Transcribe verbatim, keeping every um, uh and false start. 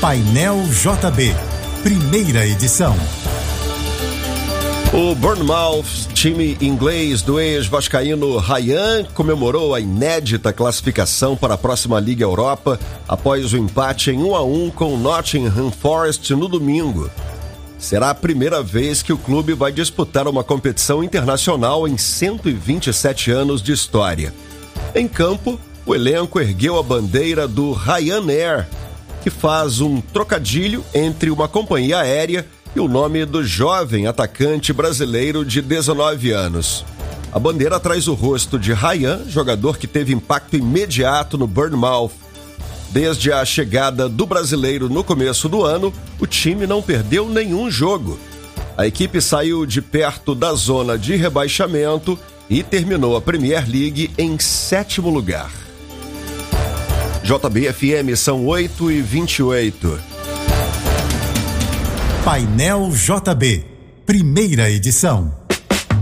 Painel J B, primeira edição. O Bournemouth, time inglês do ex-vascaíno Ryan, comemorou a inédita classificação para a próxima Liga Europa após o empate em um a um com o Nottingham Forest no domingo. Será a primeira vez que o clube vai disputar uma competição internacional em cento e vinte e sete anos de história. Em campo, o elenco ergueu a bandeira do Ryanair, que faz um trocadilho entre uma companhia aérea e o nome do jovem atacante brasileiro de dezenove anos. A bandeira traz o rosto de Ryan, jogador que teve impacto imediato no Bournemouth. Desde a chegada do brasileiro no começo do ano, o time não perdeu nenhum jogo. A equipe saiu de perto da zona de rebaixamento e terminou a Premier League em sétimo lugar. J B F M são oito e vinte e oito. Painel J B, primeira edição.